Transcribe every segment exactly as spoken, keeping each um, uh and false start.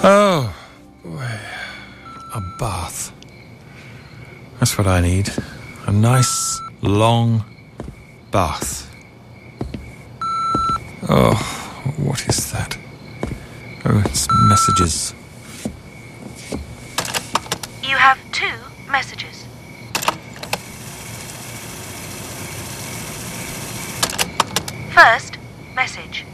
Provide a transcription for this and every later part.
Oh, boy. A bath. That's what I need. A nice, long bath. Oh, what is that? Oh, it's messages. You have two messages. First message.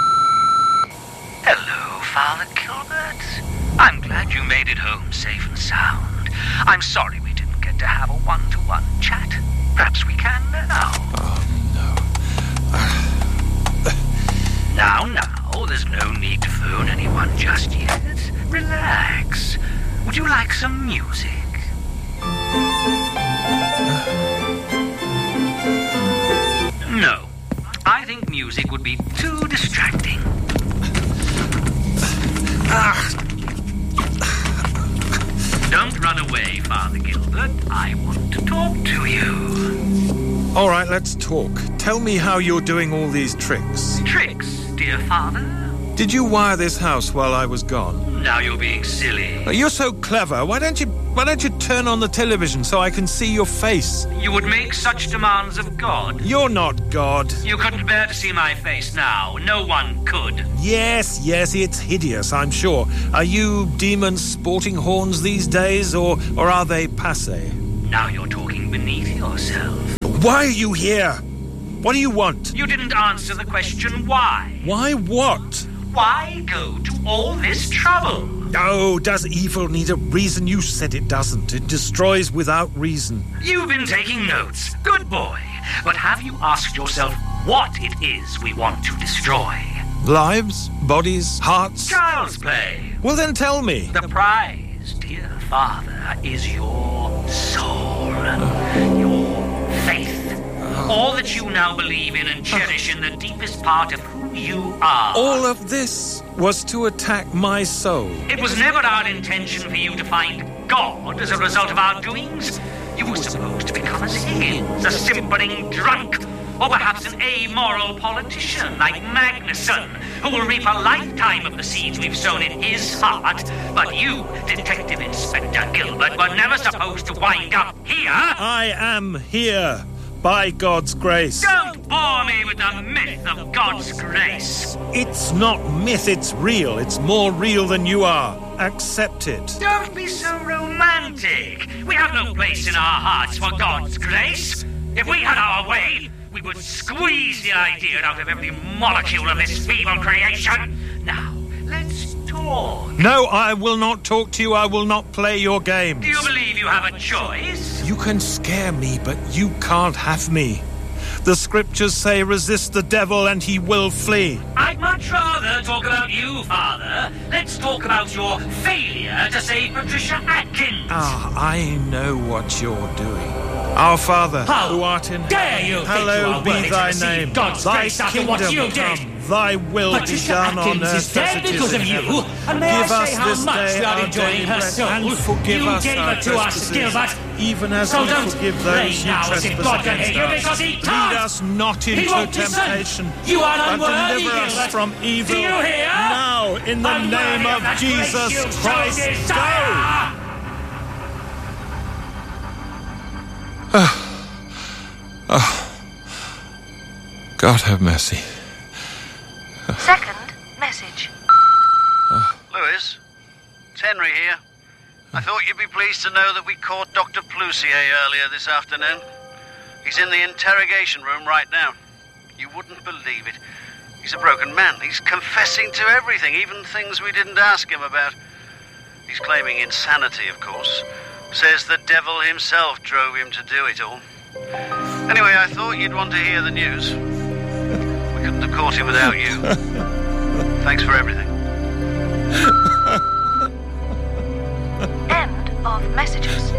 Hello, Father Gilbert. I'm glad you made it home safe and sound. I'm sorry we didn't get to have a one-to-one chat. Perhaps we can now. Oh, no. Now, now, there's no need to phone anyone just yet. Relax. Would you like some music? No. I think music would be too distracting. Don't run away, Father Gilbert. I want to talk to you. All right, let's talk. Tell me how you're doing all these tricks. Tricks, dear Father? Did you wire this house while I was gone? Now you're being silly. You're so clever. Why don't you why don't you turn on the television so I can see your face? You would make such demands of God? You're not God. You couldn't bear to see my face now. No one could. Yes, yes, it's hideous, I'm sure. Are you demons sporting horns these days, or, or are they passé? Now you're talking beneath yourself. Why are you here? What do you want? You didn't answer the question why. Why what? Why go to all this trouble? Oh, does evil need a reason? You said it doesn't. It destroys without reason. You've been taking notes. Good boy. But have you asked yourself what it is we want to destroy? Lives, bodies, hearts. Child's play. Well, then tell me. The prize, dear Father, is your soul. Your faith. All that you now believe in and cherish in the deepest part of who you are. All of this was to attack my soul. It was never our intention for you to find God as a result of our doings. You were supposed to become as Higgins, a simpering drunk, or perhaps an amoral politician like Magnuson, who will reap a lifetime of the seeds we've sown in his heart. But you, Detective Inspector Gilbert, were never supposed to wind up here. I am here. By God's grace. Don't bore me with the myth of God's grace. It's not myth, it's real. It's more real than you are. Accept it. Don't be so romantic. We have no place in our hearts for God's grace. If we had our way, we would squeeze the idea out of every molecule of this feeble creation. Now, let's talk. No, I will not talk to you. I will not play your games. Do you believe you have a choice? You can scare me, but you can't have me. The scriptures say resist the devil and he will flee. I'd much rather talk about you, Father. Let's talk about your failure to save Patricia Atkins. Ah, I know what you're doing. Our Father, How who art in dare you think you hallowed are be worthy to thy receive name. God's Thy grace after kingdom what you come. did. Thy will Patricia be done Atkins on earth is dead as it because is in of you, heaven. and may Give I us say how this much day we are our enjoying daily her bread, soul. and forgive You us gave our her to us, trespasses, Gilbert. even as So we don't forgive pray those who now as if trespass God can against hear you, us. because he Lead can't. us not He into won't listen. temptation, You are but unworthy, deliver us Gilbert. from evil. Do you hear? Now, in the Unworthy name of the Jesus grace you so Christ, go! desire. Oh, God have mercy. Second message. Lewis, it's Henry here. I thought you'd be pleased to know that we caught Doctor Plusier earlier this afternoon. He's in the interrogation room right now. You wouldn't believe it. He's a broken man. He's confessing to everything, even things we didn't ask him about. He's claiming insanity, of course. Says the devil himself drove him to do it all. Anyway, I thought you'd want to hear the news. We couldn't have caught him without you. Thanks for everything. End of messages.